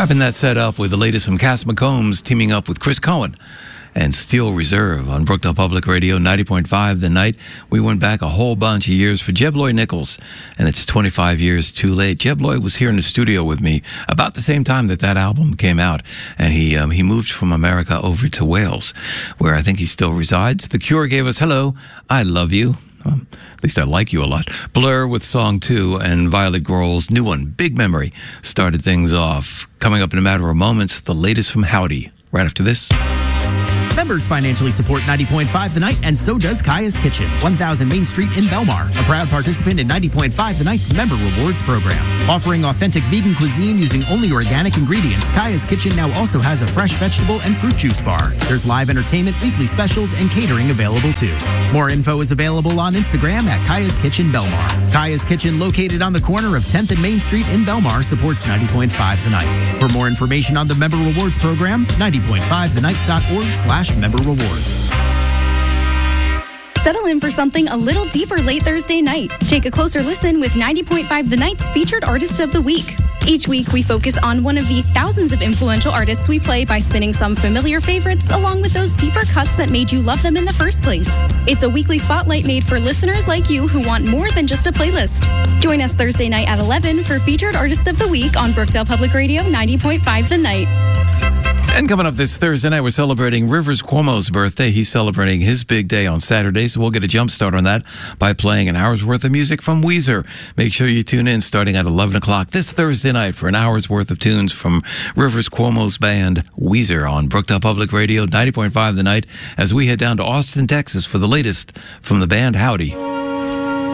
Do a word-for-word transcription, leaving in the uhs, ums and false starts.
Wrapping that set up with the latest from Cass McCombs teaming up with Chris Cohen and Steel Reserve on Brookdale Public Radio ninety point five The Night. We went back a whole bunch of years for Jeb Lloyd Nichols, and it's twenty-five years too late. Jeb Lloyd was here in the studio with me about the same time that that album came out, and he um, he moved from America over to Wales, where I think he still resides. The Cure gave us Hello, I Love You. Um, at least I like you a lot. Blur with Song two, and Violet Grohl's new one, Big Memory, started things off. Coming up in a matter of moments, the latest from Howdy. Right after this. Members financially support ninety point five The Night, and so does Kaya's Kitchen, one thousand Main Street in Belmar, a proud participant in ninety point five The Night's Member Rewards program. Offering authentic vegan cuisine using only organic ingredients, Kaya's Kitchen now also has a fresh vegetable and fruit juice bar. There's live entertainment, weekly specials, and catering available too. More info is available on Instagram at Kaya's Kitchen Belmar. Kaya's Kitchen, located on the corner of tenth and Main Street in Belmar, supports ninety point five The Night. For more information on the Member Rewards program, ninety point five the night dot org slash member rewards. Settle in for something a little deeper late Thursday night. Take a closer listen with ninety point five The Night's featured artist of the week. Each week, we focus on one of the thousands of influential artists we play by spinning some familiar favorites along with those deeper cuts that made you love them in the first place. It's a weekly spotlight made for listeners like you who want more than just a playlist. Join us Thursday night at eleven for featured artist of the week on Brookdale Public Radio ninety point five The Night. And coming up this Thursday night, we're celebrating Rivers Cuomo's birthday. He's celebrating his big day on Saturday, so we'll get a jump start on that by playing an hour's worth of music from Weezer. Make sure you tune in starting at eleven o'clock this Thursday night for an hour's worth of tunes from Rivers Cuomo's band, Weezer, on Brookdale Public Radio ninety point five The Night, as we head down to Austin, Texas for the latest from the band Howdy.